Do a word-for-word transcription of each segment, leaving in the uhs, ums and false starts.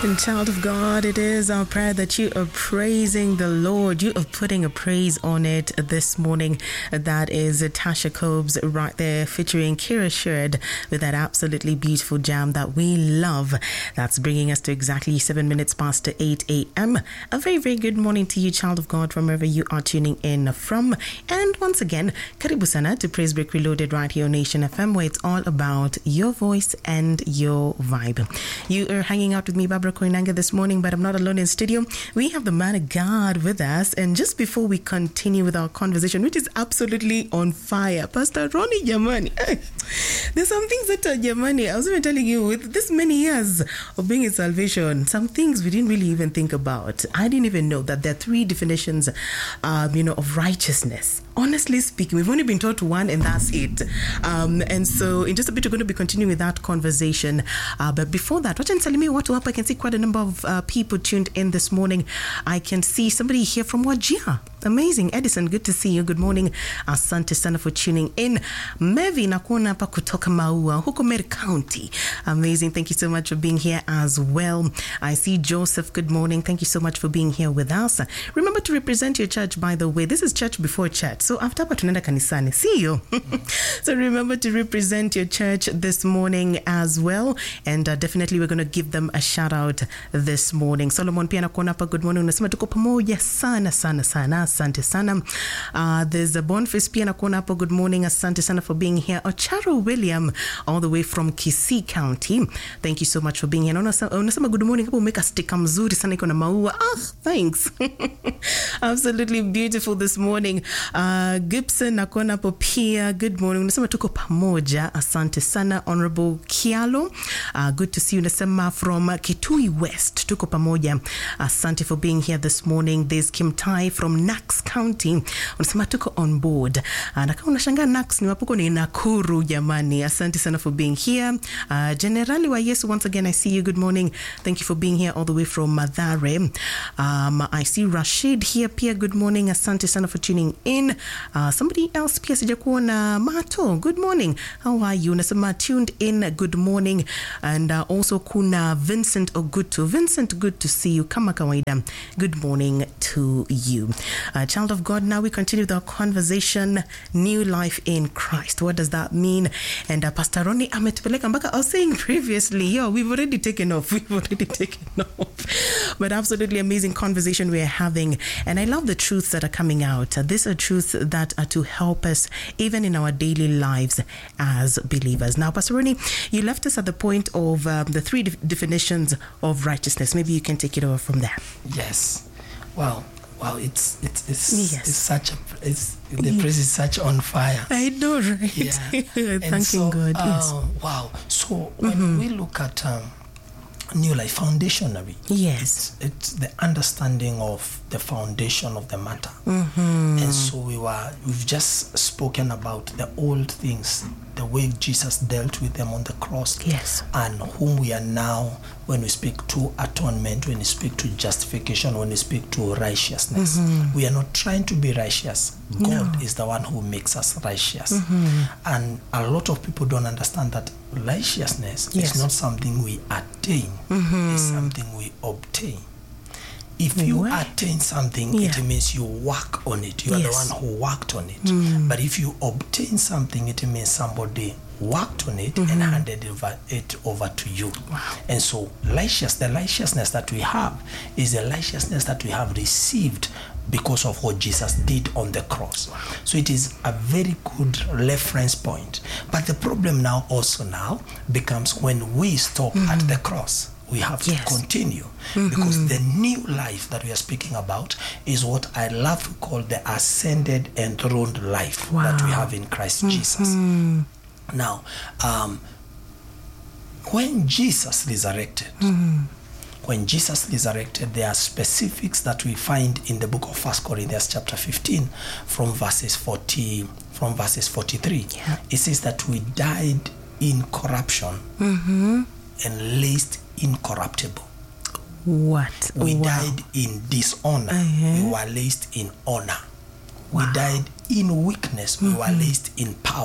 And child of God, it is our prayer that you are praising the Lord. You are putting a praise on it this morning. That is Tasha Cobbs right there featuring Kira Sherd with that absolutely beautiful jam that we love. That's bringing us to exactly seven minutes past eight a.m. A very, very good morning to you, child of God, from wherever you are tuning in from. And once again, Karibu Sana to Praise Break Reloaded right here on Nation F M, where it's all about your voice and your vibe. You are hanging out with me, Barbara Koinanga, this morning, but I'm not alone in studio. We have the man of God with us. And just before we continue with our conversation, which is absolutely on fire, Pastor Ronnie Jamani, there's some things that are Jamani, I was even telling you, with this many years of being in salvation, some things we didn't really even think about. I didn't even know that there are three definitions, um, you know, of righteousness. Honestly speaking, we've only been taught one, and that's it. Um, and so, in just a bit, we're going to be continuing with that conversation. Uh, but before that, watch and tell me what to up. I can see quite a number of uh, people tuned in this morning. I can see somebody here from Wajir. Amazing. Edison, good to see you. Good morning. Asante sana for tuning in. Mevi, nakuona hapa kutoka Maua, huko Meru County. Amazing. Thank you so much for being here as well. I see Joseph. Good morning. Thank you so much for being here with us. Remember to represent your church, by the way. This is church before church. So after hapa tunaenda kanisani. See you. So remember to represent your church this morning as well. And uh, definitely we're going to give them a shout out this morning. Solomon pia nakuona hapa. Good morning. Unasema tuko pamoja sana sana sana. Asante sana. Uh, there's a Boniface pia nakuona hapa. Good morning. Asante sana for being here. Ocharo William all the way from Kisii County. Thank you so much for being here. Unasema good morning. Hapo umeka sticker mzuri sana iko na maua. Ah, thanks. Absolutely beautiful this morning. Uh, Gibson nakuona hapo pia. Good morning. Unasema tuko pamoja. Asante sana. Honorable Kialo. Uh, good to see you. Unasema from Kitui West. Tuko pamoja. Asante for being here this morning. There's Kim Tai from Nax County. Unasema tuko on board. Uh, na kama unashangaa Nax ni wapuko ni Nakuru jamani. Asante sana for being here. Uh, Generali wa Yesu, once again I see you. Good morning. Thank you for being here all the way from Mathare. Um, I see Rashid here pia. Good morning. Asante sana for tuning in. Uh, somebody else pia sijakuona. Mato, good morning. How are you? Unasema tuned in. Good morning. And uh, also kuna Vincent Ogutu. Vincent, good to see you. Kama kawaida. Good morning to you. Uh, child of God, now we continue with our conversation. New life in Christ. What does that mean? And uh, Pastor Ronnie ametupeleka mpaka. I was saying previously, yo, we've already taken off. We've already taken off. But absolutely amazing conversation we're having. And I love the truths that are coming out. Uh, these are truths that are to help us even in our daily lives as believers. Now, Pastor Ronnie, you left us at the point of um, the three de- definitions of righteousness. Maybe you can take it over from there. Yes. Well, Wow, it's it's it's, yes. it's such a it's the yes. praise is such on fire. I know, right? Yeah. Thanking so, God. Uh, yes. Wow. So when mm-hmm. we look at um, New Life foundationally, yes, it's, it's the understanding of the foundation of the matter. Mm-hmm. And so we were we've just spoken about the old things, the way Jesus dealt with them on the cross, yes, and whom we are now when we speak to atonement, when we speak to justification, when we speak to righteousness. Mm-hmm. We are not trying to be righteous. God no. is the one who makes us righteous. Mm-hmm. And a lot of people don't understand that righteousness yes. is not something we attain, mm-hmm. it's something we obtain. If you what? attain something, yeah. it means you work on it. You are yes. the one who worked on it. Mm. But if you obtain something, it means somebody worked on it mm-hmm. and handed over it over to you. Wow. And so righteous, the righteousness that we have is the righteousness that we have received because of what Jesus did on the cross. Wow. So it is a very good reference point. But the problem now also now becomes when we stop mm-hmm. at the cross. We have to yes. continue mm-hmm. because the new life that we are speaking about is what I love to call the ascended and enthroned life wow. that we have in Christ mm-hmm. Jesus. Now, um, when Jesus resurrected, mm-hmm. when Jesus resurrected, there are specifics that we find in the book of First Corinthians chapter fifteen from verses forty, from verses forty-three. Yeah. It says that we died in corruption mm-hmm. and raised incorruptible. What? We wow. died in dishonor. Uh-huh. We were raised in honor. Wow. We died in weakness. Mm-hmm. We were raised in power.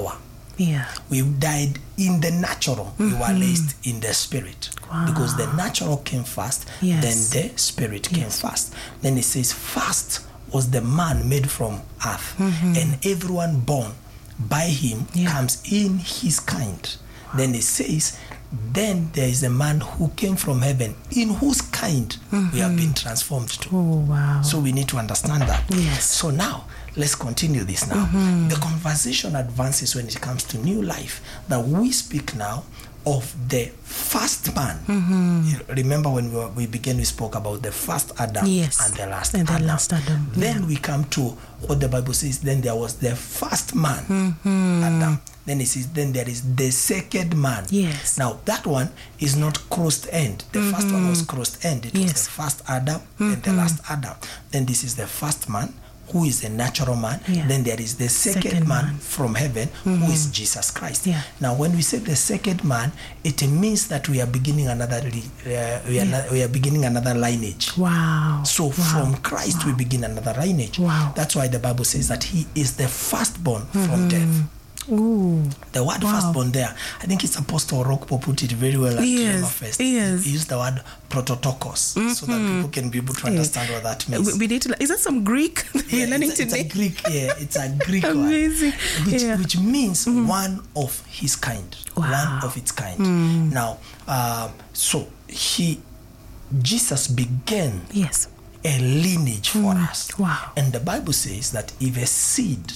Yeah. We died in the natural. Mm-hmm. We were raised in the spirit. Wow. Because the natural came first, yes. then the spirit came yes. first. Then it says, first was the man made from earth, mm-hmm. and everyone born by him yeah. comes in his kind. Wow. Then it says, then there is a man who came from heaven, in whose kind mm-hmm. we have been transformed to. Oh, wow. So we need to understand that. Yes. So now, let's continue this now. Mm-hmm. The conversation advances when it comes to new life, that we speak now of the first man. Mm-hmm. Remember when we, were, we began, we spoke about the first Adam yes. and the last and the Adam. Last Adam. Then yeah. we come to what the Bible says, then there was the first man, mm-hmm. Adam. Then it says, then there is the second man. Yes. Now, that one is not crossed end. The mm-hmm. first one was crossed end. It yes. was the first Adam mm-hmm. and the last Adam. Then this is the first man, who is a natural man. Yeah. Then there is the second, second man, man from heaven, mm-hmm. who is Jesus Christ. Yeah. Now, when we say the second man, it means that we are beginning another uh, we, are yeah. not, we are beginning another lineage. Wow. So wow. from Christ wow. we begin another lineage. Wow. That's why the Bible says that he is the firstborn mm-hmm. from death. Ooh. The word wow. firstborn there, I think it's Apostle Rockpo put it very well at yes. Fest. Yes. He used the word prototokos, mm-hmm. so that people can be able to understand yes. what that means. We, we need to. Is that some Greek yeah, we're learning it's a, today? It's a Greek, yeah, it's a Greek Amazing. word, which, yeah. which means mm-hmm. one of his kind, wow. one of its kind. Mm. Now, uh, so he, Jesus began yes. a lineage for mm. us. Wow. And the Bible says that if a seed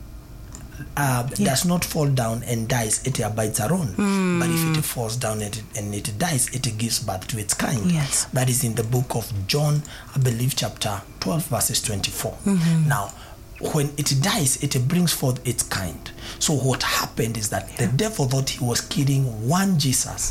Uh, yeah. does not fall down and dies, it abides alone. Mm. But if it falls down and it, and it dies, it gives birth to its kind. Yes. That is in the book of John, I believe, chapter twelve, verses twenty-four. Mm-hmm. Now, when it dies, it brings forth its kind. So what happened is that yeah. the devil thought he was killing one Jesus.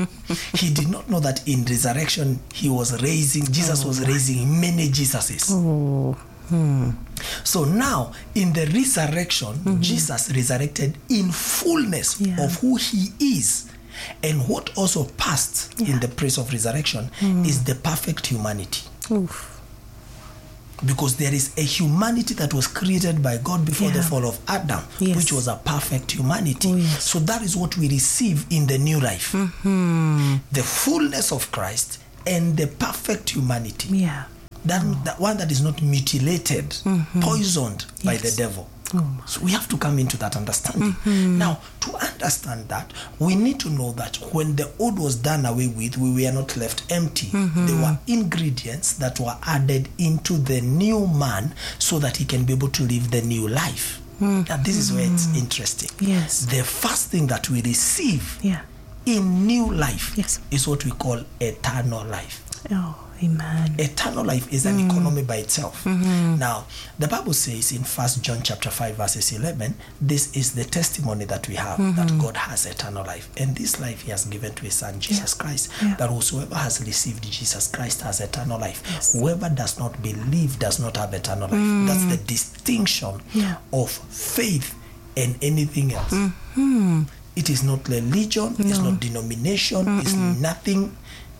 He did not know that in resurrection, he was raising, Jesus oh. was raising many Jesuses. Oh. Hmm. So now, in the resurrection, mm-hmm. Jesus resurrected in fullness yeah. of who he is. And what also passed yeah. in the place of resurrection mm. is the perfect humanity. Oof. Because there is a humanity that was created by God before yeah. the fall of Adam, yes. which was a perfect humanity. Oh, yes. So that is what we receive in the new life. Mm-hmm. The fullness of Christ and the perfect humanity. Yeah. That, oh. that one that is not mutilated, mm-hmm. poisoned yes. by the devil. Oh, so we have to come into that understanding. Mm-hmm. Now, to understand that, we need to know that when the old was done away with, we were not left empty. Mm-hmm. There were ingredients that were added into the new man so that he can be able to live the new life. Mm-hmm. And this is where it's interesting. Yes. The first thing that we receive yeah. in new life yes. is what we call eternal life. Oh. Amen. Eternal life is an mm. economy by itself. Mm-hmm. Now, the Bible says in First John chapter five, verses eleven, this is the testimony that we have, mm-hmm. that God has eternal life. And this life he has given to his son, Jesus yeah. Christ, yeah. that whosoever has received Jesus Christ has eternal life. Yes. Whoever does not believe does not have eternal life. Mm. That's the distinction yeah. of faith and anything else. Mm-hmm. It is not religion, no. it's not denomination, Mm-mm. it's nothing.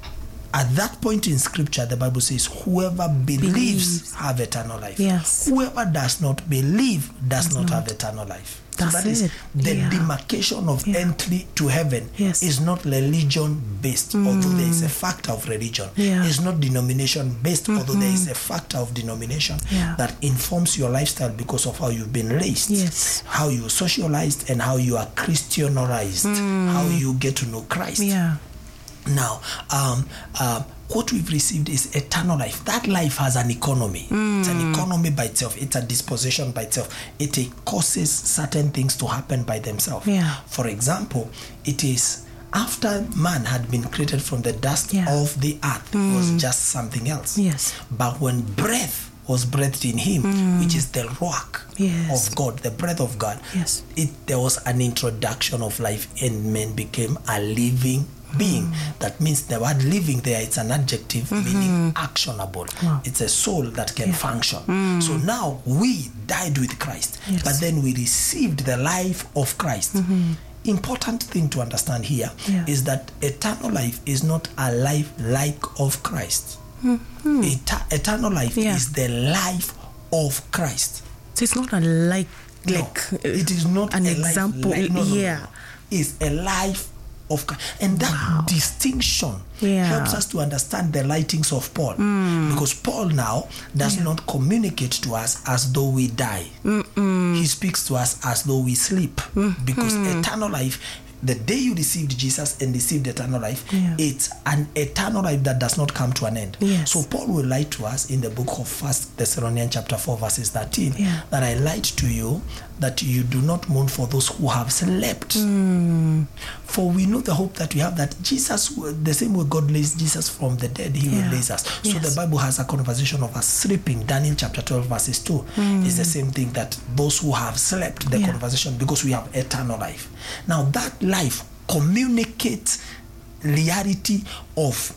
At that point in scripture, the Bible says, whoever believes, believes. have eternal life. Yes. Whoever does not believe does, does not, not have eternal life. That's so that it. is the yeah. demarcation of yeah. entry to heaven yes. is not religion based, mm. although there is a factor of religion. Yeah. It's not denomination based, mm-hmm. although there is a factor of denomination yeah. that informs your lifestyle because of how you've been raised, yes. how you socialized, and how you are Christianized, mm. how you get to know Christ. Yeah. Now, um, uh, what we've received is eternal life. That life has an economy. Mm. It's an economy by itself. It's a disposition by itself. It causes certain things to happen by themselves. Yeah. For example, it is after man had been created from the dust yeah. of the earth, mm. it was just something else. Yes. But when breath was breathed in him, mm. which is the ruach yes. of God, the breath of God, yes. it there was an introduction of life, and man became a living being. Mm. That means the word living there, it's an adjective mm-hmm. meaning actionable. Wow. It's a soul that can yeah. function. Mm. So now we died with Christ, yes. but then we received the life of Christ. Mm-hmm. Important thing to understand here yeah. is that eternal life is not a life like of Christ. Mm-hmm. Eta- eternal life yeah. is the life of Christ. So it's not a like like no, it is not an a example. Life, like, no, no, yeah, no, no. It's a life of, and that wow. distinction yeah. helps us to understand the writings of Paul, mm. because Paul now does yeah. not communicate to us as though we die. Mm-mm. He speaks to us as though we sleep, mm-hmm. because eternal life, the day you received Jesus and received eternal life, yeah. it's an eternal life that does not come to an end. Yes. So Paul will write to us in the book of First Thessalonians chapter four verses thirteen, yeah. that I write to you that you do not mourn for those who have slept. Mm. For we know the hope that we have, that Jesus, the same way God raised Jesus from the dead, he yeah. will raise us. So yes. the Bible has a conversation of us sleeping. Daniel chapter twelve verses two mm. is the same thing, that those who have slept, the yeah. conversation, because we have eternal life. Now that life communicates reality of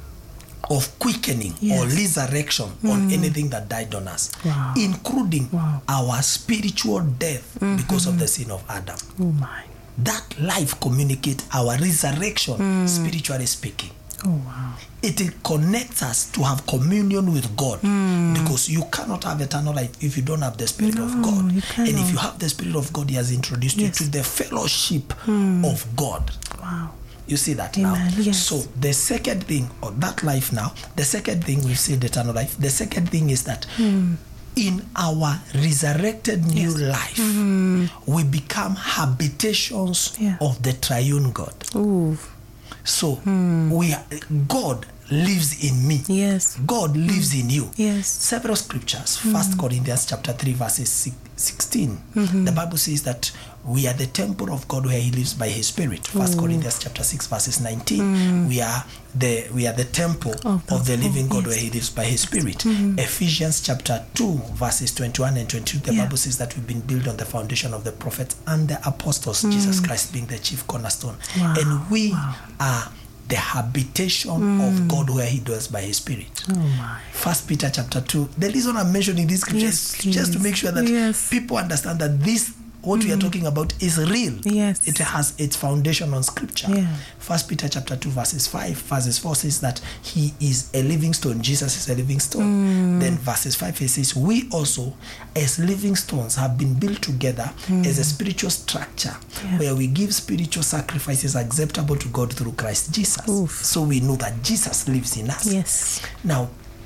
of quickening yes. or resurrection mm. on anything that died on us, wow. including wow. our spiritual death mm-hmm. because of the sin of Adam. Oh my. That life communicates our resurrection, mm. spiritually speaking. Oh wow. It, it connects us to have communion with God, mm. because you cannot have eternal life if you don't have the Spirit no, of God. And if you have the Spirit of God, He has introduced yes. you to the fellowship mm. of God. Wow. You see that Amen. now? Yes. So the second thing, or that life now, the second thing we've said eternal life, the second thing is that mm. in our resurrected new yes. life, mm-hmm. we become habitations yeah. of the triune God. Ooh. So mm. we are, God lives in me. Yes. God lives mm. in you. Yes. Several scriptures. First mm. Corinthians chapter three verses sixteen. Mm-hmm. The Bible says that we are the temple of God where He lives by His Spirit. First Corinthians chapter six verses nineteen. Mm. We are the we are the temple of the, of the living God, yes. where He lives by His Spirit. Mm-hmm. Ephesians chapter two verses twenty-one and twenty-two. The yeah. Bible says that we've been built on the foundation of the prophets and the apostles, mm. Jesus Christ being the chief cornerstone. Wow. And we wow. are the habitation mm. of God where He dwells by His Spirit. Oh my. First Peter chapter two. The reason I'm mentioning this scripture yes, is just to make sure that yes. people understand that this, what mm. we are talking about, is real. Yes. It has its foundation on scripture. Yeah. First Peter chapter two verses five, verses four says that He is a living stone. Jesus is a living stone. Mm. Then verses five, it says, we also as living stones have been built together mm. as a spiritual structure, yeah. where we give spiritual sacrifices acceptable to God through Christ Jesus. Oof. So we know that Jesus lives in us. Yes. Now,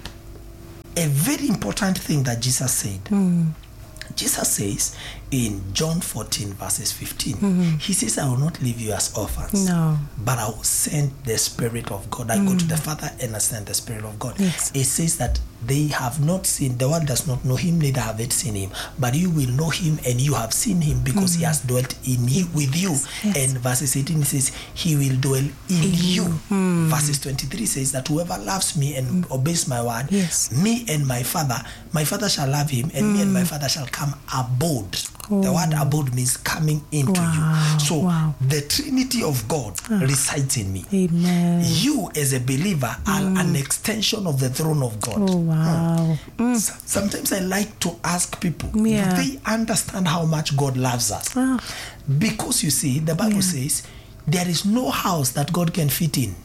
a very important thing that Jesus said, mm. Jesus says in John fourteen verses fifteen, mm-hmm. He says, I will not leave you as orphans, no. but I will send the Spirit of God. I mm. go to the Father and I send the Spirit of God. Yes. It says that they have not seen, the world does not know Him, neither have it seen Him, but you will know Him and you have seen Him, because mm. He has dwelt in you, with you. Yes. And verses eighteen says, He will dwell in, in you. Mm. Verses twenty-three says that whoever loves me and mm. obeys my word, yes. me and my Father, my Father shall love him, and mm. me and my Father shall come abode. Oh. The word abode means coming into wow. you. So wow. the Trinity of God oh. resides in me. Amen. You as a believer are mm. an extension of the throne of God. Oh wow. Mm. Sometimes I like to ask people, yeah. do they understand how much God loves us? Oh. Because you see, the Bible yeah. says there is no house that God can fit in.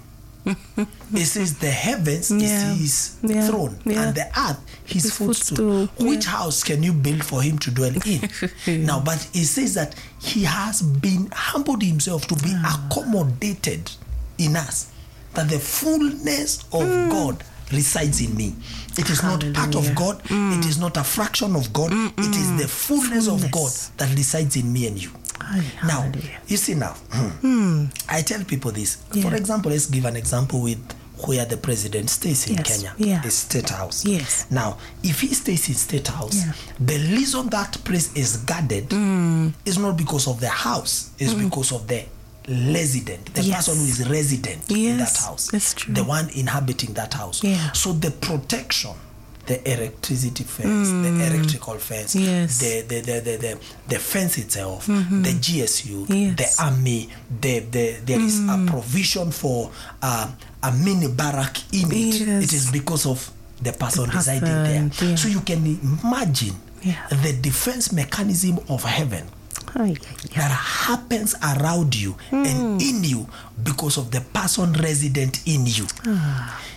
It says the heavens yeah. is His yeah. throne yeah. and the earth His, His footstool. footstool. Yeah. Which house can you build for Him to dwell in? Now, but it says that He has been humbled Himself to be ah. accommodated in us, that the fullness of mm. God resides in me. It is Hallelujah. Not part of God. Mm. It is not a fraction of God. Mm-mm. It is the fullness, fullness of God that resides in me and you. Hallelujah. Now, you see now, hmm, mm. I tell people this. Yeah. For example, let's give an example with where the president stays in yes. Kenya, yeah. the State House. Yes. Now, if he stays in State House, yeah. the reason that place is guarded mm. is not because of the house, it's mm. because of the resident, the yes. person who is resident yes. in that house, that's true. The one inhabiting that house. Yeah. So the protection, the electricity fence, mm. the electrical fence, yes. the, the, the, the, the, the fence itself, mm-hmm. the G S U, yes. the army, the, the, there mm. is a provision for uh, a mini barrack in it. Yes. It is because of the person, the person residing there. yeah. So you can imagine yeah. the defense mechanism of heaven oh, yeah, yeah. that happens around you mm. and in you because of the person resident in you. Ah.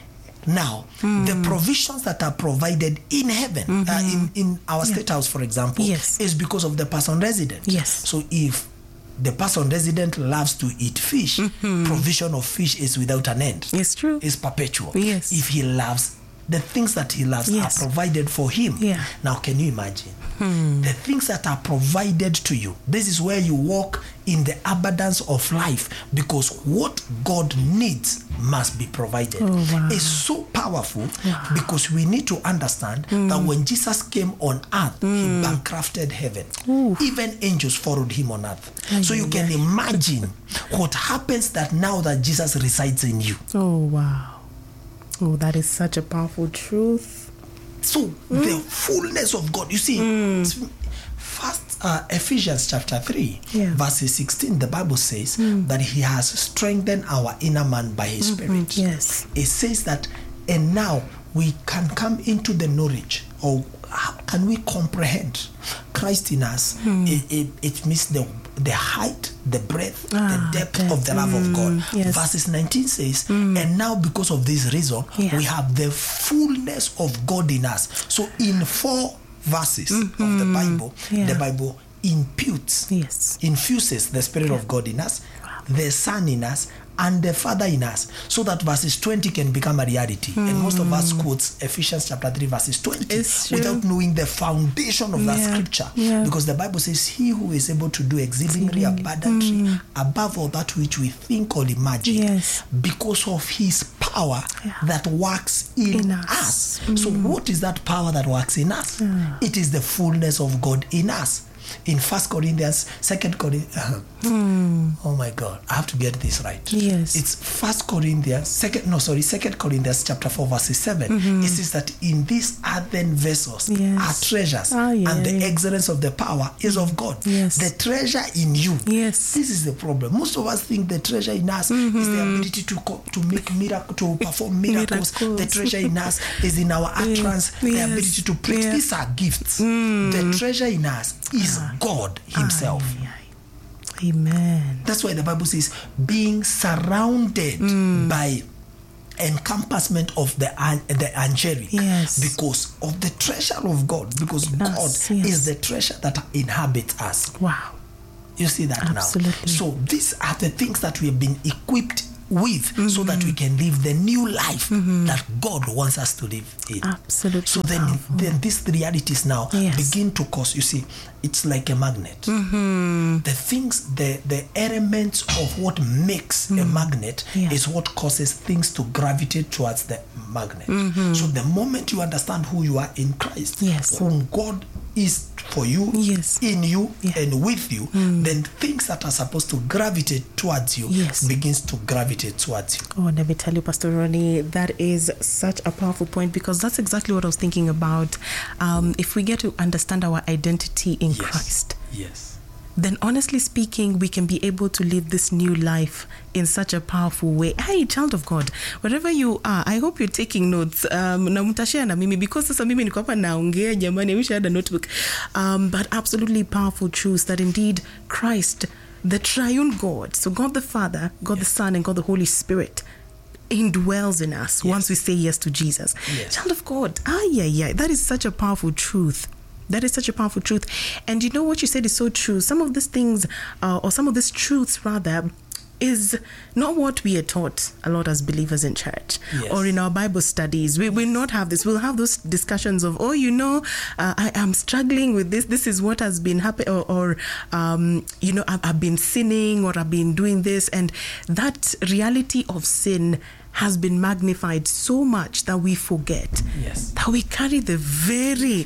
Now, mm. the provisions that are provided in heaven, mm-hmm. uh, in, in our state yeah. house, for example, yes. is because of the person resident. Yes. So if the person resident loves to eat fish, mm-hmm. provision of fish is without an end. It's true. It's perpetual. Yes. If he loves, the things that he loves yes. are provided for him. Yeah. Now, can you imagine? Hmm. The things that are provided to you, this is where you walk in the abundance of life, because what God needs must be provided. Oh, wow. It's so powerful wow. because we need to understand mm. that when Jesus came on earth, mm. he bankrupted heaven. Ooh. Even angels followed him on earth. Aye, so you aye, can aye. imagine what happens that now that Jesus resides in you. Oh, wow. Oh, that is such a powerful truth. So mm. the fullness of God, you see, mm. first uh, Ephesians chapter three, yeah. verses sixteen, the Bible says mm. that he has strengthened our inner man by his mm-hmm. spirit. Yes. It says that, and now we can come into the knowledge, or how can we comprehend Christ in us? Mm. It, it, it means the the height, the breadth, ah, the depth okay. of the love mm, of God. yes. Verses nineteen says, mm. and now because of this reason, yeah. we have the fullness of God in us. So in four verses mm-hmm. of the Bible, yeah. the Bible imputes, yes. infuses the Spirit yeah. of God in us, wow. the Son in us, and the Father in us, so that verses twenty can become a reality. Mm. And most of us quotes Ephesians chapter three verses twenty without knowing the foundation of that yeah. scripture. Yeah. Because the Bible says, he who is able to do exceedingly abundantly mm. above all that which we think or imagine, yes. because of his power yeah. that works in, in us. us. Mm. So what is that power that works in us? Yeah. It is the fullness of God in us. In First Corinthians, Second Corinthians, uh, mm. oh my God, I have to get this right. Yes, it's First Corinthians, second no sorry, Second Corinthians chapter four, verse seven. Mm-hmm. It says that in these earthen vessels yes. are treasures, oh, yeah, and the yeah. excellence of the power is of God. Yes, the treasure in you. Yes, this is the problem. Most of us think the treasure in us mm-hmm. is the ability to co- to make miracle, to perform miracles. miracles. The treasure in us is in our utterance, yes. the ability to preach. Yes. These are gifts. Mm. The treasure in us is God himself. Aye, aye. Amen. That's why the Bible says being surrounded mm. by encompassment of the the angelic, yes. because of the treasure of God, because yes, God yes. is the treasure that inhabits us. Wow. You see that Absolutely. now. So these are the things that we have been equipped with, mm-hmm. so that we can live the new life mm-hmm. that God wants us to live in. Absolutely. So then, then these realities now yes. begin to cause, you see, it's like a magnet. Mm-hmm. The things, the, the elements of what makes mm-hmm. a magnet yeah. is what causes things to gravitate towards the magnet. Mm-hmm. So the moment you understand who you are in Christ, yes. whom God is for you, yes. in you, yeah. and with you, mm. then things that are supposed to gravitate towards you yes. begins to gravitate towards you. Oh, let me tell you, Pastor Ronnie, that is such a powerful point, because that's exactly what I was thinking about. Um, if we get to understand our identity in yes. Christ, yes. then honestly speaking, we can be able to live this new life in such a powerful way. Hey, child of God, wherever you are, I hope you're taking notes. Um, na mtashare na mimi, because sasa mimi niko hapa naongea jamani, I wish I had a notebook. Um, but absolutely powerful truths that indeed Christ, the triune God, so God the Father, God yes. the Son, and God the Holy Spirit, indwells in us yes. once we say yes to Jesus. Yes. Child of God, ah, yeah, yeah, that is such a powerful truth. That is such a powerful truth. And you know what you said is so true. Some of these things, uh, or some of these truths rather, is not what we are taught a lot as believers in church yes. or in our Bible studies. We will not have this. We'll have those discussions of, oh, you know, uh, I am struggling with this. This is what has been happening, or, or um, you know, I've, I've been sinning, or I've been doing this. And that reality of sin has been magnified so much that we forget yes. that we carry the very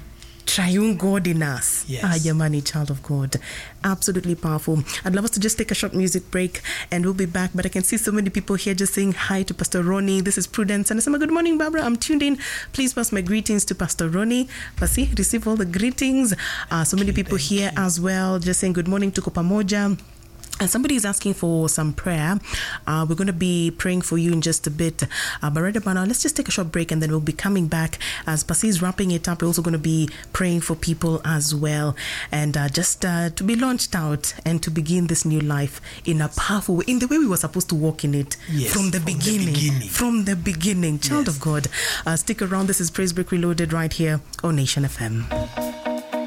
triune God in us. Yes. Ah, Yamani, child of God. Absolutely powerful. I'd love us to just take a short music break and we'll be back. But I can see so many people here just saying hi to Pastor Ronnie. This is Prudence. And I say, good morning, Barbara. I'm tuned in. Please pass my greetings to Pastor Ronnie. Pasi, receive all the greetings. Uh, so many people here as well just saying good morning to Kopamoja. And somebody is asking for some prayer. Uh, we're going to be praying for you in just a bit. Uh, but right about now, let's just take a short break and then we'll be coming back. As Pasi is wrapping it up, we're also going to be praying for people as well. And uh, just uh, to be launched out and to begin this new life in a powerful way, in the way we were supposed to walk in it. Yes, from the from beginning. The beginning. From the beginning. Child yes. of God. Uh, stick around. This is Praise Break Reloaded right here on Nation F M.